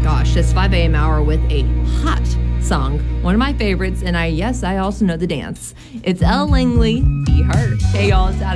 gosh, this 5 a.m. hour with a hot song. One of my favorites, and I also know the dance. It's Elle Langley, Be Her. Hey, y'all, it's Adam.